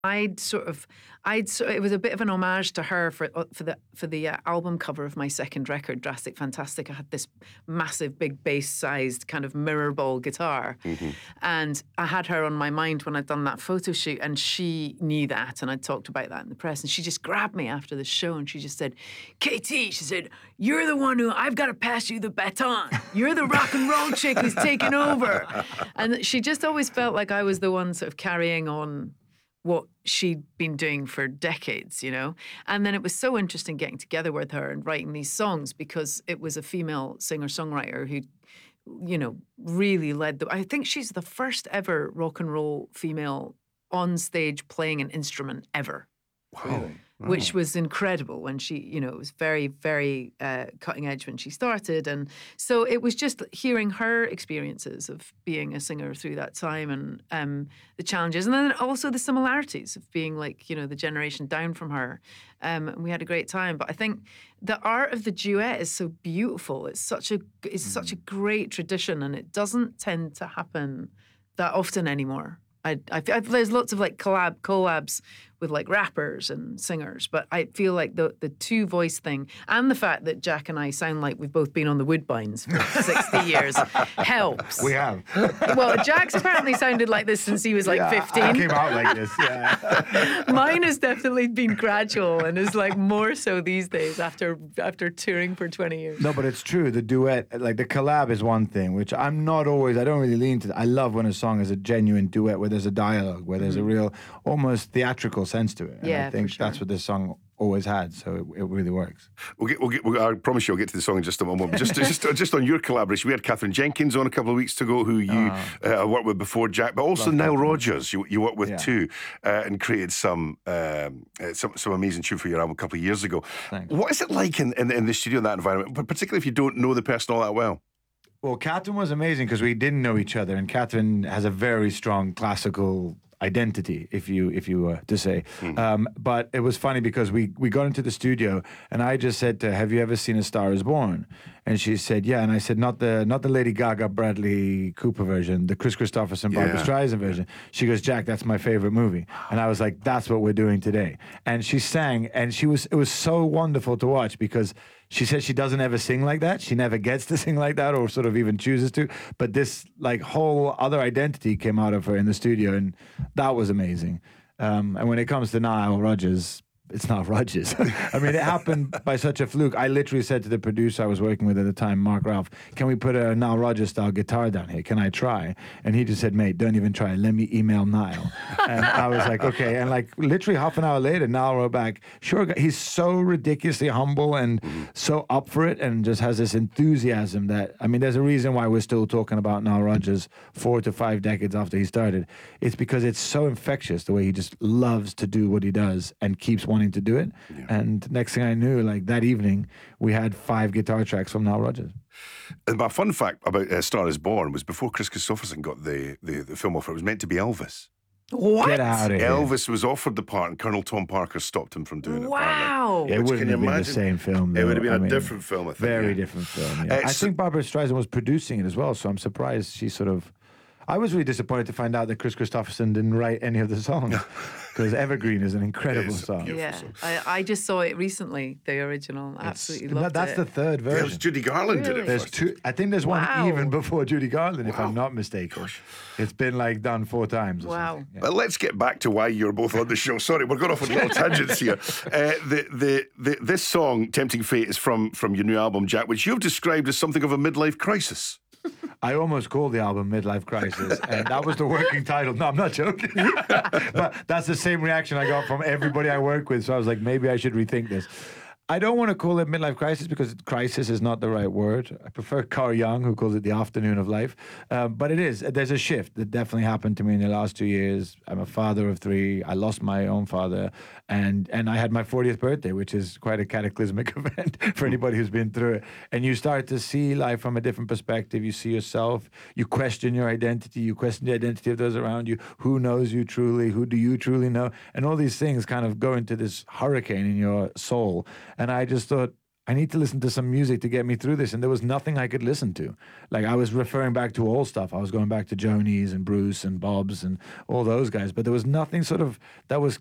It was a bit of an homage to her for the album cover of my second record, Drastic Fantastic. I had this massive, big bass-sized kind of mirror ball guitar, and I had her on my mind when I'd done that photo shoot, and she knew that, and I talked about that in the press, and she just grabbed me after the show, and she just said, "Katie," she said, "you're the one who I've got to pass you the baton. You're the rock and roll chick who's taken over," and she just always felt like I was the one sort of carrying on what she'd been doing for decades, you know? And then it was so interesting getting together with her and writing these songs because it was a female singer-songwriter who, you know, really I think she's the first ever rock and roll female on stage playing an instrument ever. Wow. Which was incredible when she, you know, it was very, very cutting edge when she started. And so it was just hearing her experiences of being a singer through that time and the challenges. And then also the similarities of being like, you know, the generation down from her. And we had a great time. But I think the art of the duet is so beautiful. It's such a great tradition, and it doesn't tend to happen that often anymore. There's lots of like collabs with like rappers and singers, but I feel like the two voice thing and the fact that Jack and I sound like we've both been on the Woodbines for 60 years helps. We have. Well, Jack's apparently sounded like this since he was like 15. I came out like this, yeah. Mine has definitely been gradual and is like more so these days after touring for 20 years. No, but it's true. The duet, like the collab is one thing, which I don't really lean to. I love when a song is a genuine duet where there's a dialogue, where there's a real, almost theatrical sense to it. And Yeah, I think for sure. that's what this song always had, so it really works. I promise you I'll get to the song in just a moment. Just on your collaboration, we had Catherine Jenkins on a couple of weeks ago, who you worked with before, Jack, but also Nile Rodgers you worked with too, and created some amazing tune for your album a couple of years ago. Thanks. What is it like in the studio, in that environment, but particularly if you don't know the person all that well? Well, Catherine was amazing because we didn't know each other, and Catherine has a very strong classical identity, if you were to say. But it was funny because we got into the studio, and I just said to her, "Have you ever seen A Star Is Born?" And she said, "Yeah." And I said, "Not the Lady Gaga, Bradley Cooper version, the Chris Christopherson, Barbra Streisand version." She goes, "Jack, that's my favorite movie." And I was like, "That's what we're doing today." And she sang, and it was so wonderful to watch because she said she doesn't ever sing like that. She never gets to sing like that or sort of even chooses to. But this like whole other identity came out of her in the studio, and that was amazing. And when it comes to Nile Rodgers, it's not Rodgers. I mean, it happened by such a fluke. I literally said to the producer I was working with at the time, Mark Ralph, "Can we put a Nile Rodgers style guitar down here? Can I try?" And he just said, "Mate, don't even try. Let me email Nile." And I was like, okay. And like literally half an hour later, Nile wrote back, "Sure." He's so ridiculously humble and so up for it, and just has this enthusiasm that, I mean, there's a reason why we're still talking about Nile Rodgers 4 to 5 decades after he started. It's because it's so infectious, the way he just loves to do what he does and keeps wanting to do it. And next thing I knew, like that evening, we had 5 guitar tracks from Nile Rodgers. And my fun fact about Star Is Born was before Chris Christopherson got the film offer, it was meant to be Elvis. What? Get out of here. Elvis was offered the part, and Colonel Tom Parker stopped him from doing it. Wow. It wouldn't have been the same film, though. It would have been a different film, I think. Very different film, yeah. I think Barbra Streisand was producing it as well, so I'm surprised she sort of... I was really disappointed to find out that Chris Christopherson didn't write any of the songs, because Evergreen is an incredible song. Yeah, I just saw it recently, the original. Absolutely loved it. That's the third version. It was Judy Garland did it There's first. 2. I think there's one even before Judy Garland, if I'm not mistaken. Gosh. It's been like done 4 times. Or something. Yeah. Well, let's get back to why you're both on the show. Sorry, we're going off on little tangents here. This song, Tempting Fate, is from your new album, Jack, which you've described as something of a midlife crisis. I almost called the album Midlife Crisis, and that was the working title. No, I'm not joking. But that's the same reaction I got from everybody I work with, so I was like, maybe I should rethink this. I don't want to call it midlife crisis because crisis is not the right word. I prefer Carl Jung, who calls it the afternoon of life. But it is. There's a shift that definitely happened to me in the last 2 years. I'm a father of 3. I lost my own father. And I had my 40th birthday, which is quite a cataclysmic event for anybody who's been through it. And you start to see life from a different perspective. You see yourself. You question your identity. You question the identity of those around you. Who knows you truly? Who do you truly know? And all these things kind of go into this hurricane in your soul. And I just thought, I need to listen to some music to get me through this. And there was nothing I could listen to. Like, I was referring back to old stuff. I was going back to Joni's and Bruce and Bob's and all those guys. But there was nothing sort of that was